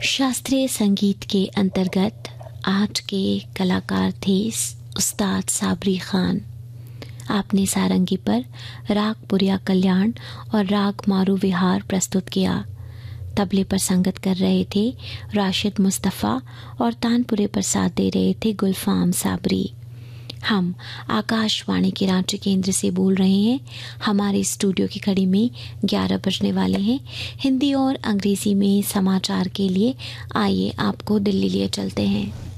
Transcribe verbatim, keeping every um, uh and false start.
शास्त्रीय संगीत के अंतर्गत आज के कलाकार थे उस्ताद साबरी खान। आपने सारंगी पर राग पुरिया कल्याण और राग मारू विहार प्रस्तुत किया। तबले पर संगत कर रहे थे राशिद मुस्तफ़ा और तानपुरे पर साथ दे रहे थे गुलफाम साबरी। हम आकाशवाणी के रांची केंद्र से बोल रहे हैं। हमारे स्टूडियो की घड़ी में ग्यारह बजने वाले हैं। हिंदी और अंग्रेजी में समाचार के लिए आइए आपको दिल्ली लिए चलते हैं।